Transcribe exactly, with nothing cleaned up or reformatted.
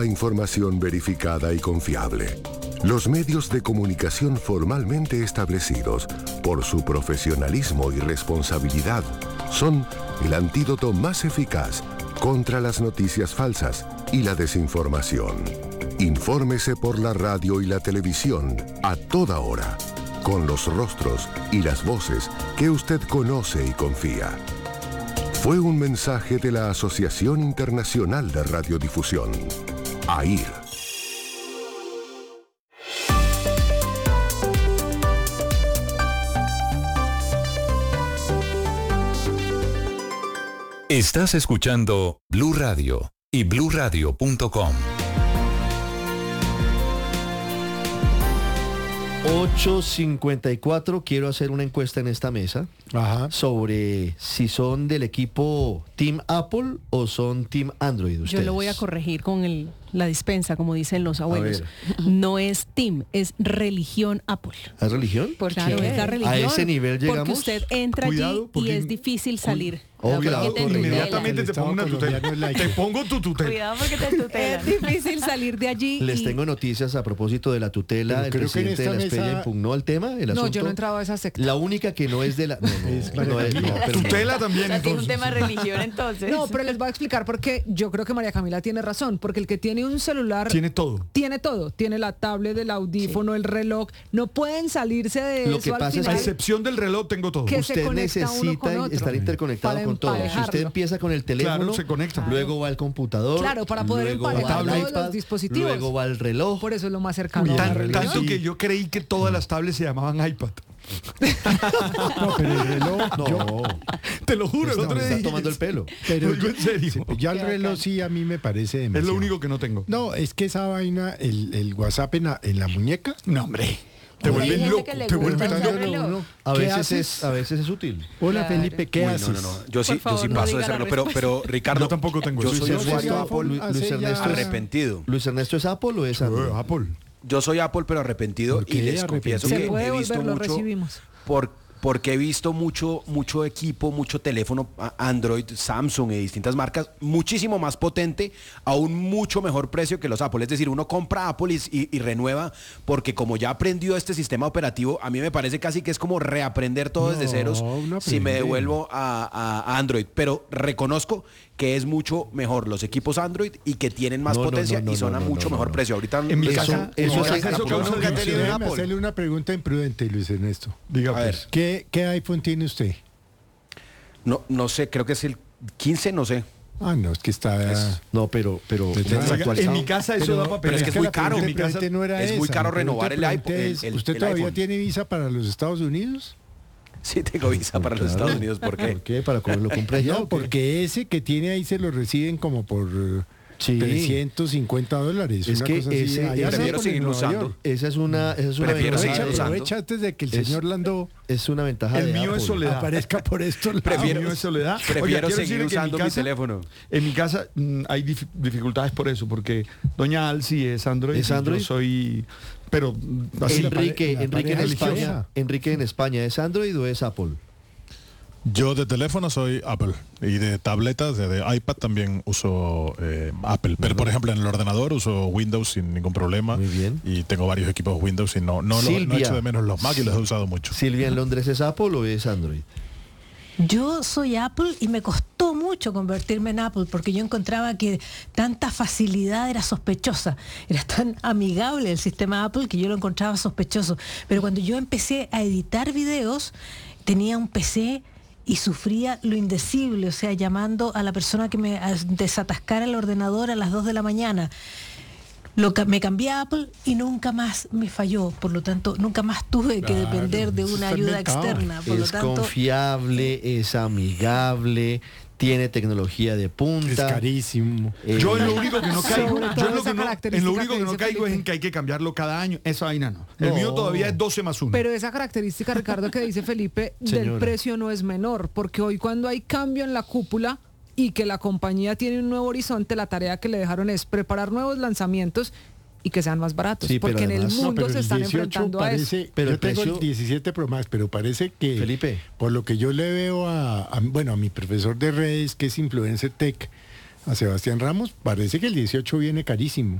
Información verificada y confiable. Los medios de comunicación formalmente establecidos por su profesionalismo y responsabilidad son el antídoto más eficaz contra las noticias falsas y la desinformación. Infórmese por la radio y la televisión a toda hora, con los rostros y las voces que usted conoce y confía. Fue un mensaje de la Asociación Internacional de Radiodifusión, A I R. Estás escuchando Blue Radio y blue radio punto com. ocho cincuenta y cuatro, quiero hacer una encuesta en esta mesa. Ajá. Sobre si son del equipo Team Apple o son Team Android ustedes. Yo lo voy a corregir con el, la dispensa, como dicen los abuelos. No es Team, es religión Apple. ¿Es religión? ¿Por claro, qué? Es la religión. A ese nivel llegamos. Porque usted entra Cuidado, allí y es difícil salir. Oh, claro, claro, inmediatamente te pongo una tutela. Te pongo tu tutela. Cuidado porque te tutela. Es difícil salir de allí. Les y... tengo noticias a propósito de la tutela. El presidente de la S P L impugnó el tema, el asunto. No, yo no entraba a esa secta. La única que no es de la... No, no, es no es, no, pero tutela también. O sea, tiene un tema de religión entonces. No, pero les voy a explicar por qué yo creo que María Camila tiene razón. Porque el que tiene un celular... Tiene todo. Tiene todo. Tiene la tablet, el audífono, sí. el reloj. No pueden salirse de Lo eso que al pasa final. A excepción del reloj tengo todo. Que Usted se necesita estar interconectado con todo. Si usted empieza con el teléfono, claro, se conecta. Luego va al computador. Claro, para poder emparejar todos iPad, los dispositivos. Luego va al reloj. Por eso es lo más cercano. Tan, tanto que yo creí que todas las tablets se llamaban iPad. No, pero el reloj, no. Yo, te lo juro, no, el otro me día está tomando el pelo. Pero yo, en serio. Sí, ya el reloj sí a mí me parece demasiado. Es lo único que no tengo. No, es que esa vaina, el, el WhatsApp en la, en la muñeca. No, hombre. Te vuelven loco, te vuelven loco. A veces es, a veces es útil. Hola, claro. Felipe, ¿qué Uy, haces? No, no, no. Yo sí, favor, yo sí no paso de serlo, pero, pero Ricardo, yo tampoco tengo. Yo soy usuario Apple. Luis, Luis Ernesto es arrepentido. Luis Ernesto es Apple o es Android? Apple. Yo soy Apple, pero arrepentido y les confieso que he visto mucho recibimos. por porque he visto mucho mucho equipo, mucho teléfono Android, Samsung y distintas marcas, muchísimo más potente, a un mucho mejor precio que los Apple. Es decir, uno compra Apple y, y, y renueva, porque como ya aprendió este sistema operativo, a mí me parece casi que es como reaprender todo no, desde ceros si me devuelvo a, a Android. Pero reconozco que es mucho mejor los equipos Android y que tienen más no, potencia no, no, no, y son a no, mucho no, mejor no. precio. Ahorita en mi eso, casa, eso, eso, eso, eso, eso yo nunca he tenido un Apple. Hacerle una pregunta imprudente, Luis Ernesto. Diga, a pues. ver. ¿Qué, ¿Qué iPhone tiene usted? No, no sé, creo que es el quince, no sé. Ah, no, es que está... Es, no, pero... pero en mi casa eso pero, da papel. Pero es que es muy caro. En mi casa no era es esa. muy caro renovar el iPhone. Es, el, ¿Usted el todavía iPhone. tiene visa para los Estados Unidos? Sí, tengo visa para claro. los Estados Unidos. ¿Por qué? ¿Por qué? ¿Para cómo lo compré ya? No, porque ese que tiene ahí se lo reciben como por... Sí. trescientos cincuenta dólares. Es una que cosa ese, así. prefiero seguir usando. Esa es una, esa es una prefiero ventaja. seguir usando. Aprovecha antes de que el es, señor Landó. Es una ventaja. El de mío Apple. es Soledad. Aparezca por esto. Prefiero el mío es Soledad. Prefiero Oiga, seguir usando mi, casa, mi teléfono. En mi casa mmm, hay dif dificultades por eso, porque doña Alci es Android. ¿Es Android? Yo soy. Pero así Enrique, la, la Enrique en España. Enrique en España, ¿es Android o es Apple? Yo de teléfono soy Apple y de tabletas, de, de iPad también uso eh, Apple. Pero por ejemplo en el ordenador uso Windows sin ningún problema. Muy bien. Y tengo varios equipos Windows y no, no, lo, no he hecho de menos los Mac y los he usado mucho. Silvia, ¿en Londres es Apple o es Android? Yo soy Apple y me costó mucho convertirme en Apple porque yo encontraba que tanta facilidad era sospechosa. Era tan amigable el sistema Apple que yo lo encontraba sospechoso. Pero cuando yo empecé a editar videos, tenía un P C y sufría lo indecible, o sea, llamando a la persona que me desatascara el ordenador a las dos de la mañana. Lo, me cambié a Apple y nunca más me falló, por lo tanto, nunca más tuve que claro, depender de una ayuda inventado. externa. Por es lo tanto, confiable, es amigable, tiene tecnología de punta. Es carísimo. Eh, yo en lo único que no caigo, yo en lo, que no, en lo único que no caigo es en que hay que cambiarlo cada año. Esa vaina no. El no. mío todavía es doce más uno. Pero esa característica, Ricardo, que dice Felipe, del precio no es menor, porque hoy cuando hay cambio en la cúpula y que la compañía tiene un nuevo horizonte, la tarea que le dejaron es preparar nuevos lanzamientos y que sean más baratos, sí, porque además, en el mundo no, se están enfrentando parece, a eso. Pero yo tengo precio, el diecisiete Pro Max, pero parece que Felipe, por lo que yo le veo a, a bueno, a mi profesor de redes, que es Influencer Tech, a Sebastián Ramos, parece que el dieciocho viene carísimo.